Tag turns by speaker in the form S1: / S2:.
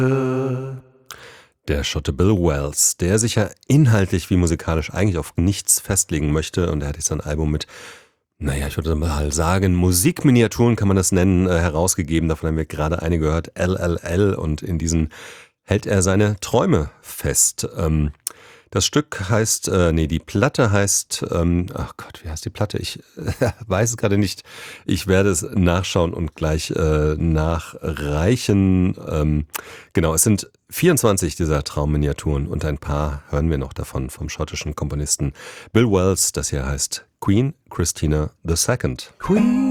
S1: Der Schotte Bill Wells, der sich ja inhaltlich wie musikalisch eigentlich auf nichts festlegen möchte, und er hat jetzt ein Album mit, naja, ich würde mal sagen, Musikminiaturen kann man das nennen, herausgegeben. Davon haben wir gerade eine gehört, LLL, und in diesen hält er seine Träume fest. Das Stück heißt, die Platte heißt, ach Gott, wie heißt die Platte? Ich weiß es gerade nicht. Ich werde es nachschauen und gleich nachreichen. Genau, es sind 24 dieser Traumminiaturen und ein paar hören wir noch davon vom schottischen Komponisten Bill Wells. Das hier heißt Queen Christina II. Queen